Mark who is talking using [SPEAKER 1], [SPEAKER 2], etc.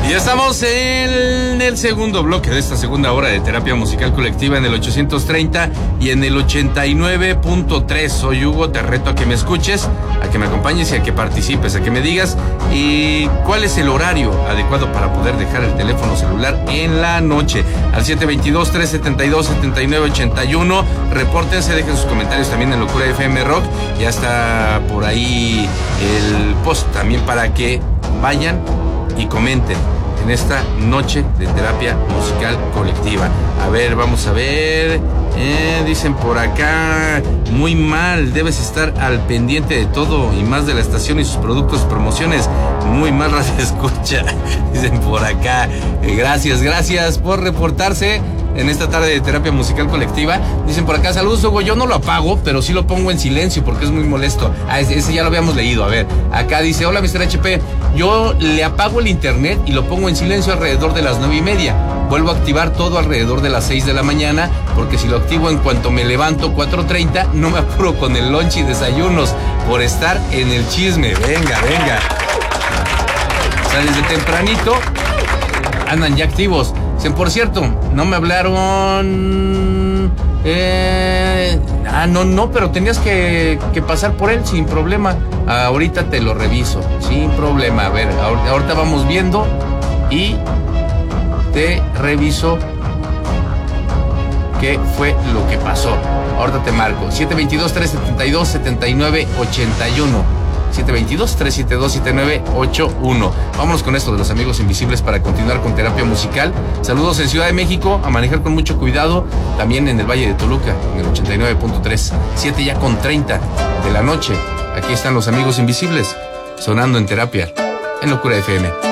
[SPEAKER 1] Y estamos en el segundo bloque de esta segunda hora de terapia musical colectiva en el 830 y en el 89.3. Soy Hugo, te reto a que me escuches, a que me acompañes y a que participes, a que me digas y cuál es el horario adecuado para poder dejar el teléfono celular en la noche. Al 722-372-7981. Repórtense, dejen sus comentarios también en Locura FM Rock. Ya está por ahí el post también para que vayan y comenten en esta noche de terapia musical colectiva. A ver, vamos a ver. Dicen por acá, muy mal, debes estar al pendiente de todo y más de la estación y sus productos y promociones. Muy mal radio escucha, dicen por acá. Gracias por reportarse en esta tarde de terapia musical colectiva. Dicen por acá, saludos Hugo, yo no lo apago, pero sí lo pongo en silencio porque es muy molesto. Ese ya lo habíamos leído. A ver, acá dice, hola Mr. HP, yo le apago el internet y lo pongo en silencio alrededor de las 9:30. Vuelvo a activar todo alrededor de las 6 de la mañana, porque si lo activo en cuanto me levanto 4:30, no me apuro con el lunch y desayunos por estar en el chisme. Venga. O sea, desde tempranito andan ya activos. Por cierto, no me hablaron. No, pero tenías que pasar por él sin problema. Ahorita te lo reviso, sin problema. A ver, ahorita vamos viendo y te reviso qué fue lo que pasó. Ahorita te marco. 722-372-7981. 722-372-7981. Vámonos con esto de los amigos invisibles para continuar con terapia musical. Saludos en Ciudad de México, a manejar con mucho cuidado. También en el Valle de Toluca, en el 89.3. 7:30 de la noche. Aquí están los amigos invisibles, sonando en terapia, en Locura FM.